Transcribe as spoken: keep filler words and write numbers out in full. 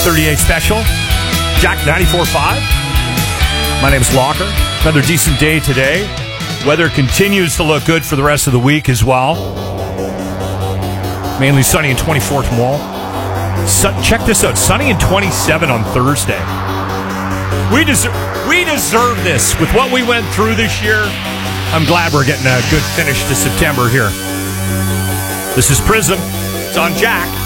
thirty-eight special. Jack ninety-four point five. My name's Locker. Another decent day today. Weather continues to look good for the rest of the week as well. Mainly sunny and twenty-four tomorrow. Sun, check this out. Sunny and twenty-seven on Thursday. We deserve, we deserve this with what we went through this year. I'm glad we're getting a good finish to September here. This is Prism. It's on Jack.